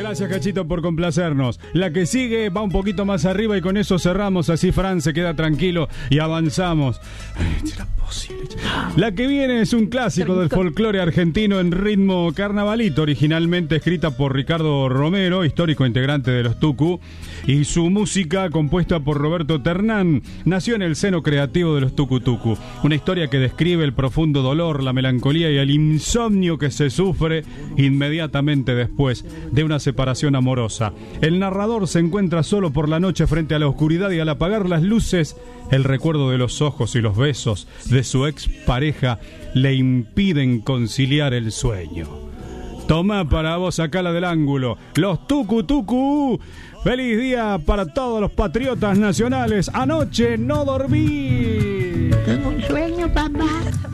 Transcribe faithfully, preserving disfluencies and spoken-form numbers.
Gracias, Cachito, por complacernos. La que sigue va un poquito más arriba y con eso cerramos. Así Fran se queda tranquilo y avanzamos. Ay, ¿será posible? La que viene es un clásico del folclore argentino en ritmo carnavalito, originalmente escrita por Ricardo Romero, histórico integrante de los Tucu, y su música, compuesta por Roberto Ternán, nació en el seno creativo de los Tucu Tucu. Una historia que describe el profundo dolor, la melancolía y el insomnio que se sufre inmediatamente después de una separación amorosa. El narrador se encuentra solo por la noche frente a la oscuridad y al apagar las luces, el recuerdo de los ojos y los besos de su ex pareja le impiden conciliar el sueño. Toma para vos acá la del ángulo, los Tucu Tucu. Feliz día para todos los patriotas nacionales. Anoche no dormí. Tengo un sueño, papá.